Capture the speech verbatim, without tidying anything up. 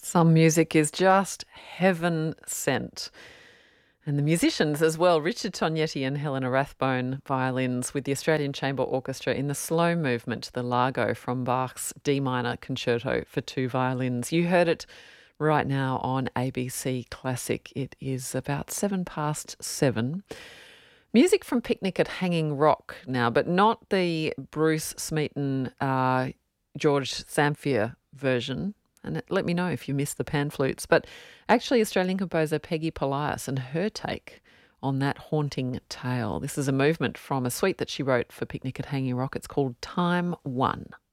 Some music is just heaven sent. And the musicians as well, Richard Tognetti and Helena Rathbone, violins, with the Australian Chamber Orchestra in the slow movement, the Largo from Bach's D minor concerto for two violins. You heard it right now on A B C Classic. It is about seven past seven. Music from Picnic at Hanging Rock now, but not the Bruce Smeaton, uh, George Zamfir version. And let me know if you missed the pan flutes. But actually, Australian composer Peggy Polias and her take on that haunting tale. This is a movement from a suite that she wrote for Picnic at Hanging Rock. It's called Time One.